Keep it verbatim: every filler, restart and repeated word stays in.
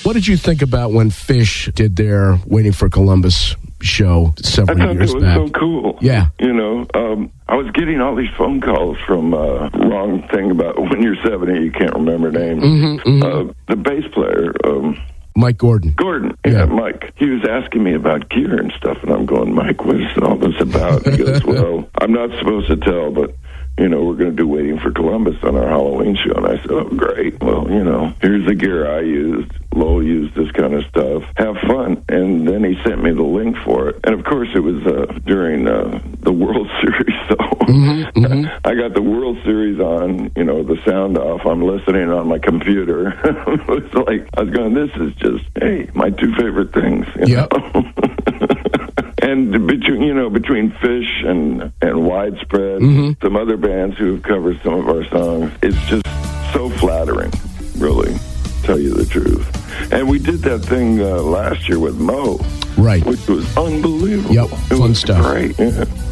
What did you think about when Fish did their Waiting for Columbus show several I thought years it was back? so cool. Yeah. You know, um, I was getting all these phone calls from uh, wrong thing about when you're seventy, you can't remember names. Mm-hmm, mm-hmm. Uh, the bass player, um, Mike Gordon. Gordon, yeah, Yeah. Mike. He was asking me about gear and stuff, and I'm going, Mike, what is all this about? He goes, well, I'm not supposed to tell, but, you know, we're going to do Waiting for Columbus on our Halloween show. And I said, oh, great. Well, you know, here's the gear I used. Lowell used this kind of stuff. Have fun. And then he sent me the link for it. And, of course, it was uh, during uh, the World Series, so Mm-hmm, mm-hmm. I got the World Series on, you know, the sound off. I'm listening on my computer. It was like, I was going, this is just, hey, my two favorite things. You Yep. know? And between, you know, between Fish and, and Widespread, Mm-hmm. some other bands who have covered some of our songs, it's just so flattering, really, to tell you the truth. And we did that thing uh, last year with Mo, Right. which was unbelievable. Yep, It fun was stuff. great. Yeah.